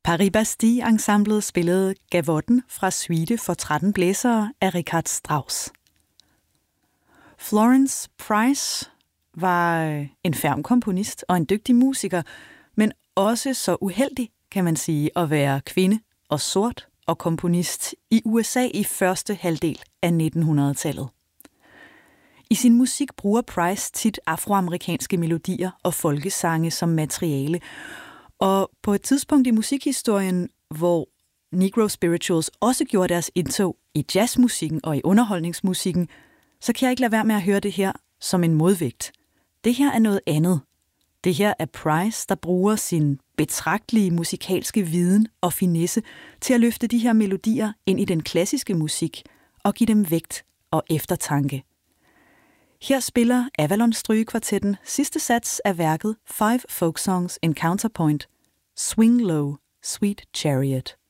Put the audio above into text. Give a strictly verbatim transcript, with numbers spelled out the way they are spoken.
Paris Bastille-ensemblet spillede Gavotten fra Suite for tretten blæsere af Richard Strauss. Florence Price var en ferm komponist og en dygtig musiker, men også så uheldig, kan man sige, at være kvinde og sort og komponist i U S A i første halvdel af nitten hundrede-tallet. I sin musik bruger Price tit afroamerikanske melodier og folkesange som materiale, og på et tidspunkt i musikhistorien, hvor Negro Spirituals også gjorde deres indtog i jazzmusikken og i underholdningsmusikken, så kan jeg ikke lade være med at høre det her som en modvægt. Det her er noget andet. Det her er Price, der bruger sin betragtelige musikalske viden og finesse til at løfte de her melodier ind i den klassiske musik og give dem vægt og eftertanke. Her spiller Avalon Strygekvartetten sidste sats af værket Five Folk Songs in Counterpoint, Swing Low, Sweet Chariot.